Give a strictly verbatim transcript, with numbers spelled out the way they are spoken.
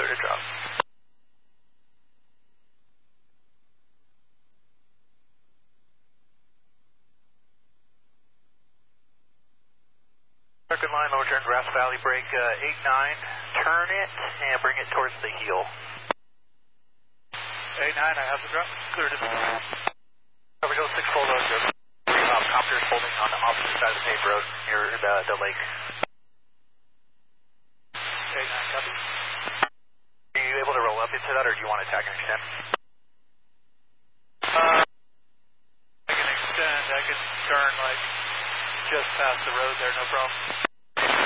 clear to drop. Circuit line, lower turn, Grass Valley, break uh, eight nine, turn it and bring it towards the heel. eight nine, I have the drop, clear to Cover Hill six full load, um, copters holding on the opposite side of the paved road near the, the lake. eight nine, copy. Are you able to roll up into that or do you want to tag and extend? Uh, I can extend, I can turn like just past the road there, no problem.